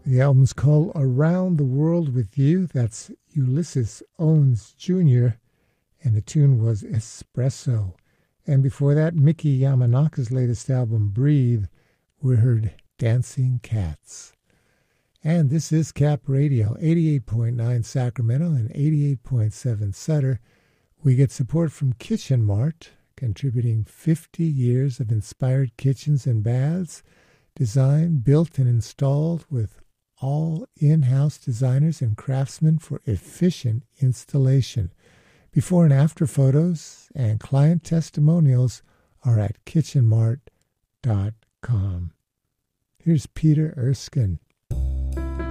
The album's called Around the World with You. That's Ulysses Owens Jr., and the tune was Espresso. And before that, Miki Yamanaka's latest album, Breathe, we heard Dancing Cats. And this is Cap Radio, 88.9 Sacramento and 88.7 Sutter. We get support from Kitchen Mart, contributing 50 years of inspired kitchens and baths, designed, built, and installed with all in-house designers and craftsmen for efficient installation. Before and after photos and client testimonials are at kitchenmart.com. Here's Peter Erskine.